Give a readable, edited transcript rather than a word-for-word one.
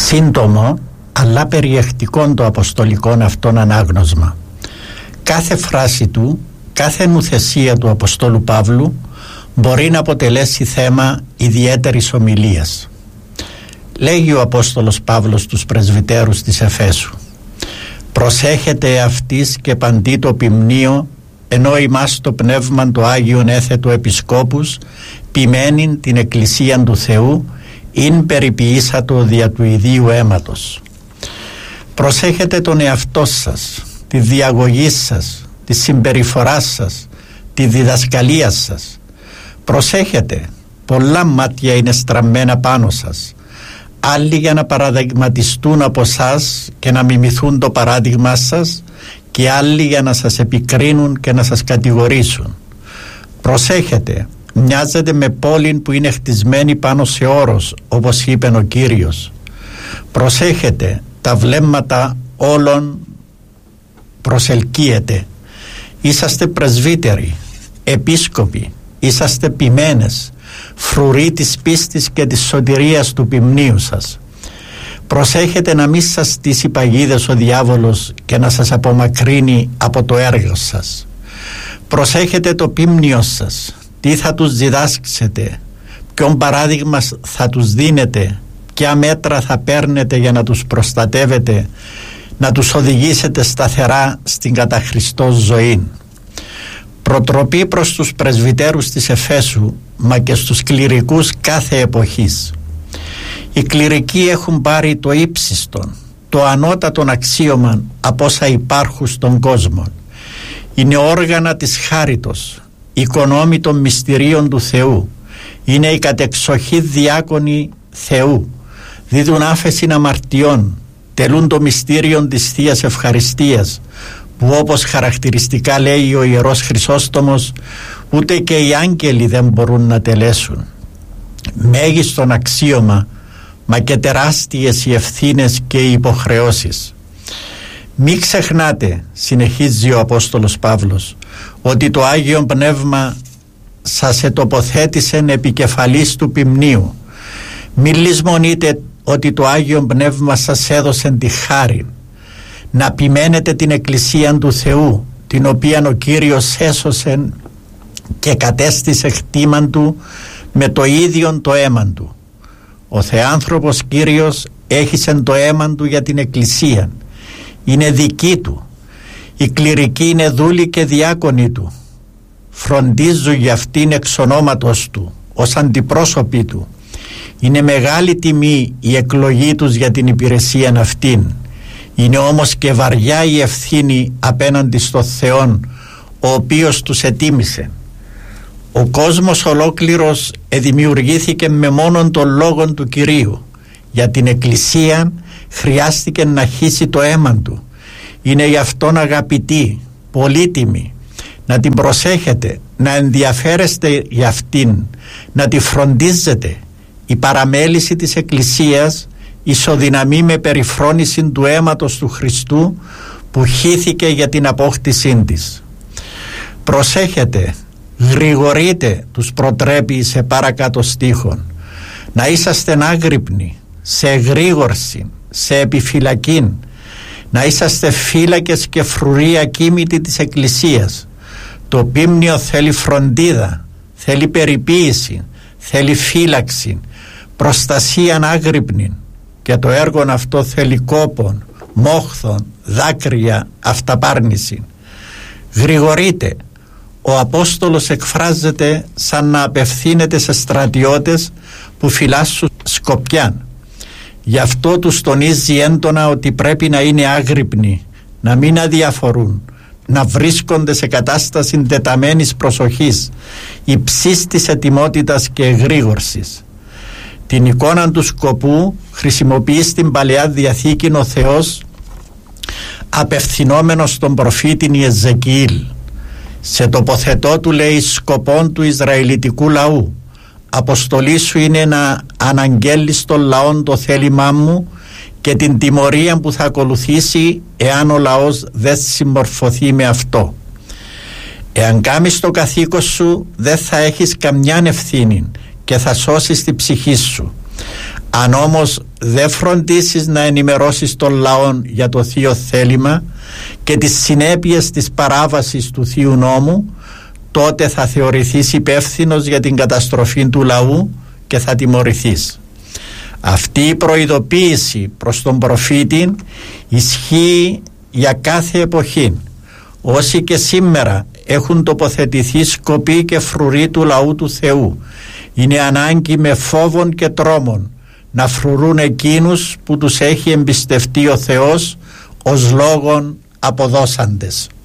Σύντομο αλλά περιεκτικό το αποστολικό αυτόν ανάγνωσμα. Κάθε φράση του, κάθε νουθεσία του Αποστόλου Παύλου μπορεί να αποτελέσει θέμα ιδιαίτερης ομιλίας. Λέγει ο Απόστολος Παύλος στους πρεσβυτέρους της Εφέσου: «Προσέχετε αυτής και παντί το ποιμνίο, ενώ ημάς το πνεύμα το Άγιον έθετο επισκόπους, ποιμένην την Εκκλησίαν του Θεού, ειν περιποιήσατο δια του ιδίου αίματος». Προσέχετε τον εαυτό σας, τη διαγωγή σας, τη συμπεριφορά σας, τη διδασκαλία σας. Προσέχετε, πολλά μάτια είναι στραμμένα πάνω σας, άλλοι για να παραδειγματιστούν από σας και να μιμηθούν το παράδειγμά σας, και άλλοι για να σας επικρίνουν και να σας κατηγορήσουν. Προσέχετε, μοιάζετε με πόλη που είναι χτισμένη πάνω σε όρος, όπως είπε ο Κύριος. Προσέχετε, τα βλέμματα όλων προσελκύεται. Είσαστε πρεσβύτεροι, επίσκοποι, είσαστε ποιμένες, φρουροί της πίστης και της σωτηρίας του ποιμνίου σας. Προσέχετε να μην σας στήσει παγίδες ο διάβολος και να σας απομακρύνει από το έργο σας. Προσέχετε το ποίμνιο σας, τι θα τους διδάσκετε, ποιον παράδειγμα θα τους δίνετε, ποια μέτρα θα παίρνετε για να τους προστατεύετε, να τους οδηγήσετε σταθερά στην κατά Χριστός ζωή. Προτροπή προς τους πρεσβυτέρους της Εφέσου, μα και στους κληρικούς κάθε εποχής. Οι κληρικοί έχουν πάρει το ύψιστον, το ανώτατον αξίωμα από όσα υπάρχουν στον κόσμο. Είναι όργανα της χάριτος, οικονόμοι των μυστηρίων του Θεού. Είναι οι κατεξοχή διάκονοι Θεού. Δίδουν άφεση αμαρτιών, τελούν το μυστήριο της Θείας Ευχαριστίας, που όπως χαρακτηριστικά λέει ο Ιερός Χρυσόστομος, ούτε και οι άγγελοι δεν μπορούν να τελέσουν. Μέγιστον αξίωμα, μα και τεράστιες οι ευθύνες και οι υποχρεώσεις. Μην ξεχνάτε, συνεχίζει ο Απόστολος Παύλος, ότι το Άγιο Πνεύμα σας ετοποθέτησε επικεφαλής του ποιμνίου. Μην λησμονείτε ότι το Άγιο Πνεύμα σας έδωσε τη χάρη να ποιμένετε την Εκκλησία του Θεού, την οποία ο Κύριος έσωσε και κατέστησε χτίμαν του με το ίδιο το αίμα του. Ο Θεάνθρωπος Κύριος έχισε το αίμα του για την Εκκλησία. Είναι δική του. Οι κληρικοί είναι δούλοι και διάκονοι του. Φροντίζουν για αυτήν εξ ονόματος του, ως αντιπρόσωποι του. Είναι μεγάλη τιμή η εκλογή τους για την υπηρεσία αυτήν. Είναι όμως και βαριά η ευθύνη απέναντι στο Θεό, ο οποίος τους ετίμησε. Ο κόσμος ολόκληρος δημιουργήθηκε με μόνον τον λόγον του Κυρίου. Για την Εκκλησία χρειάστηκε να χύσει το αίμα του. Είναι γι' αυτόν αγαπητή, πολύτιμη. Να την προσέχετε, να ενδιαφέρεστε για αυτήν, να τη φροντίζετε. Η παραμέληση της Εκκλησίας ισοδυναμεί με περιφρόνηση του αίματος του Χριστού που χύθηκε για την απόκτησή της. Προσέχετε, γρηγορείτε, τους προτρέπει σε παρακάτω στίχων, να είσαστε άγρυπνοι, σε εγρήγορση, σε επιφυλακήν, να είσαστε φύλακες και φρουροί ακίμητοι της Εκκλησίας. Το ποίμνιο θέλει φροντίδα, θέλει περιποίηση, θέλει φύλαξη, προστασία άγρυπνη, και το έργο αυτό θέλει κόπον, μόχθον, δάκρυα, αυταπάρνηση. Γρηγορείτε. Ο Απόστολος εκφράζεται σαν να απευθύνεται σε στρατιώτες που φυλάσσουν σκοπιάν. Γι' αυτό τους τονίζει έντονα ότι πρέπει να είναι άγρυπνοι, να μην αδιαφορούν, να βρίσκονται σε κατάσταση τεταμένης προσοχής, υψής της ετοιμότητας και εγρήγορσης. Την εικόνα του σκοπού χρησιμοποιεί στην Παλαιά Διαθήκη ο Θεός απευθυνόμενος στον προφήτη Ιεζεκιήλ. Σε τοποθετώ, του λέει, σκοπών του Ισραηλιτικού λαού. Αποστολή σου είναι να αναγγέλεις τον λαόν το θέλημά μου και την τιμωρία που θα ακολουθήσει εάν ο λαός δεν συμμορφωθεί με αυτό. Εάν κάνεις το καθήκον σου, δεν θα έχεις καμιά ευθύνη και θα σώσεις τη ψυχή σου. Αν όμως δεν φροντίσεις να ενημερώσεις τον λαό για το θείο θέλημα και τις συνέπειες της παράβασης του θείου νόμου, τότε θα θεωρηθείς υπεύθυνος για την καταστροφή του λαού και θα τιμωρηθείς. Αυτή η προειδοποίηση προς τον προφήτη ισχύει για κάθε εποχή. Όσοι και σήμερα έχουν τοποθετηθεί σκοποί και φρουροί του λαού του Θεού, είναι ανάγκη με φόβον και τρόμον να φρουρούν εκείνους που τους έχει εμπιστευτεί ο Θεός ως λόγον αποδώσαντες.